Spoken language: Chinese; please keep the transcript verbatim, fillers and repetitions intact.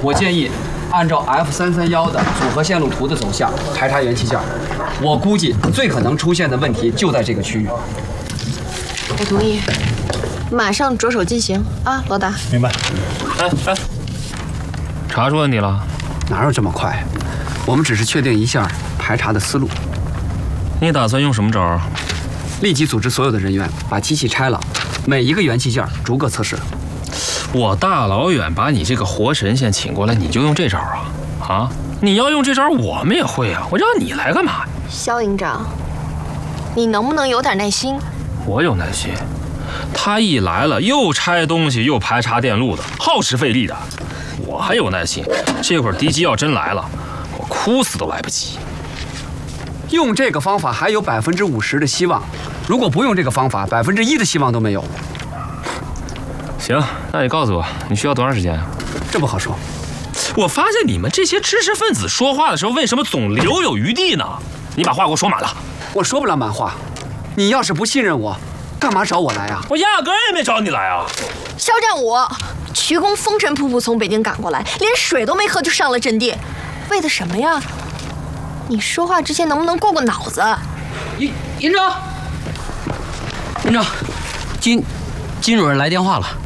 我建议按照 F 三三一的组合线路图的走向排查元器件。我估计最可能出现的问题就在这个区域。 我同意，马上着手进行啊，老大。 明白。 哎哎，查出问题了？ 哪有这么快？我们只是确定一下排查的思路。 你打算用什么招？ 立即组织所有的人员把机器拆了，每一个元器件逐个测试。 我大老远把你这个活神仙请过来，你就用这招啊？啊！你要用这招，我们也会啊！我让你来干嘛呀？ 肖营长，你能不能有点耐心？ 我有耐心。他一来了，又拆东西又排查电路的，耗时费力的。我还有耐心。这会儿敌机要真来了，我哭死都来不及。 用这个方法还有百分之五十的希望，如果不用这个方法，百分之一的希望都没有。 行，那你告诉我，你需要多长时间啊？ 这不好说。 我发现你们这些知识分子说话的时候，为什么总留有余地呢？你把话给我说满了。 我说不了满话。你要是不信任我，干嘛找我来啊？ 我压根儿也没找你来啊！ 肖战武，瞿公风尘仆仆从北京赶过来，连水都没喝就上了阵地，为的什么呀？你说话之前能不能过过脑子？ 营营长，营长，金金主任来电话了。